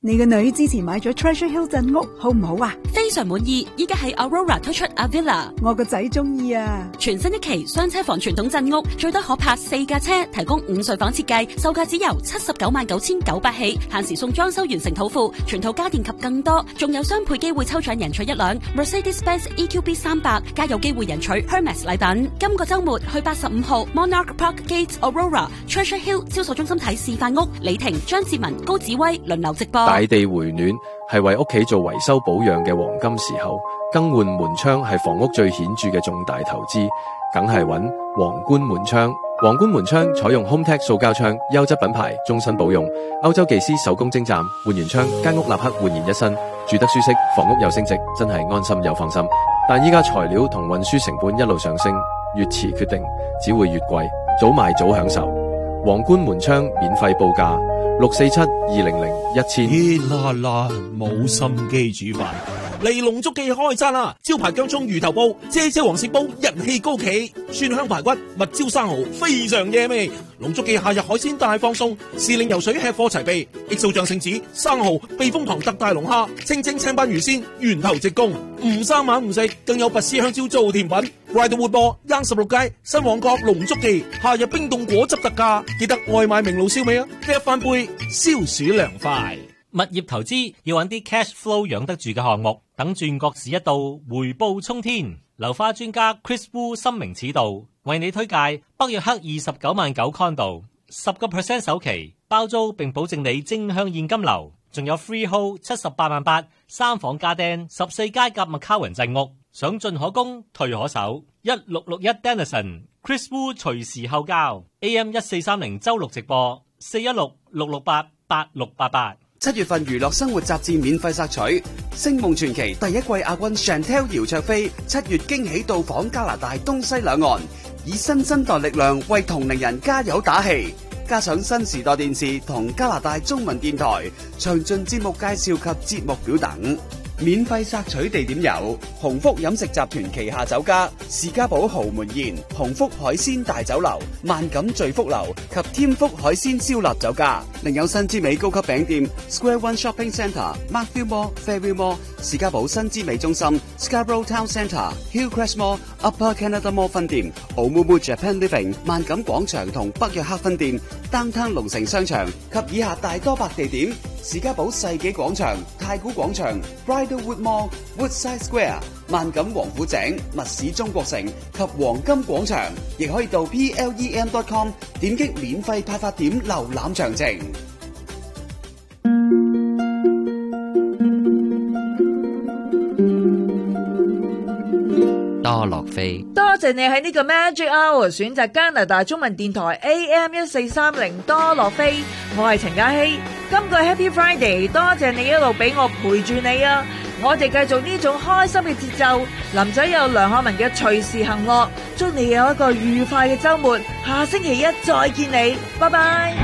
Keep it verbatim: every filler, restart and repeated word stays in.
你個女之前買咗 Treasure Hill 鎮屋，好唔好啊？ 非常滿意，依家喺 Aurora 推出 Avila， 我個仔中意啊！ 全新一期雙車房傳統鎮屋，最多可泊四架車，提供五睡房設計，售價只由七十九萬九千九百起，限時送裝修完成土庫，全套家電及更多，仲有雙倍機會抽獎贏取一輛 Mercedes-Benz E Q B 三百，加有機會贏取 Hermes 禮品。今個週末去八十五號 Monarch Park Gate Aurora Treasure Hill 銷售中心睇示範屋，李婷、張志文、高子威輪流直播。 大地回暖係為屋企做維修保養嘅黃金時候，更換門窗係房屋最顯著嘅重大投資，梗係揾皇冠門窗。皇冠門窗採用 HomeTech 塑膠窗，優質品牌，終身保用。歐洲技師手工精湛，換完窗間屋立刻煥然一新，住得舒適，房屋又升值，真係安心又放心。但依家材料同運輸成本一路上升，越遲決定只會越貴，早買早享受。皇冠門窗免費報價六四七二零零一千。 熱辣辣，冇心機煮飯。嚟龍竹記開餐啦！招牌薑蔥魚頭煲、姐姐黃鱔煲人氣高企，蒜香排骨、蜜椒生蠔非常惹味。龍竹記夏日海鮮大放送，時令游水吃貨齊備，益素醬聖子、生蠔、避風塘特大龍蝦、清蒸青斑魚鮮，源頭直供，唔生猛唔食，更有拔絲香蕉做甜品。Rider 活播，央十六街新旺角龍竹記，夏日冰凍果汁特價，記得外賣明爐燒味啊！一翻杯消暑涼快。 物業投資要揾啲 cash flow 養得住嘅項目，等轉角市一到，回報沖天。樓花專家 Chris Wu 深明此道，為你推介北約克二十九萬九 condo， 十個 percent 首期包租並保證你正向現金流，仲有 freehold 七十八萬八，三房家丁十四街夾 McCowan 鎮屋，想進可攻退可守。一六六一 Denison Chris Wu 隨時候交 A M 一四三零周六直播四一六六六八八六八八。 七月份娛樂生活雜誌免費索取，《星夢傳奇》第一季亞軍 Chantel 姚焯菲七月驚喜到訪加拿大東西兩岸，以新生代力量為同齡人加油打氣。加上新時代電視同加拿大中文電台詳盡節目介紹及節目表等。免費索取地點有鴻福飲食集團旗下酒家士嘉堡豪門宴、鴻福海鮮大酒樓、萬錦聚福樓及添福海鮮燒臘酒家，另有新之美高級餅店 Square One Shopping Centre、Markville Mall、Fairview Mall、士嘉堡新之美中心、Scarborough Town Centre、Hillcrest Mall、Upper Canada Mall 分店、Oumuamua Japan Living、萬錦廣場同北約克分店、Downtown 龍城商場及以下大多百地點。士嘉堡世紀廣場、太古廣場、Bridlewood Mall、Woodside Square、萬錦王府井、密市中國城及黃金廣場，亦可以到 P L E M dot com 點擊免費派發點瀏覽詳情。 多樂飛， 多謝你喺呢個 Magic Hour 選擇加拿大中文電台 A M 一四三零多樂飛，我係陳嘉希。今個 Happy Friday， 多謝你一路俾我陪住你啊！我哋繼續呢種開心嘅節奏。林仔有梁漢文嘅隨時行樂，祝你有一個愉快嘅週末。下星期一再見你，拜拜。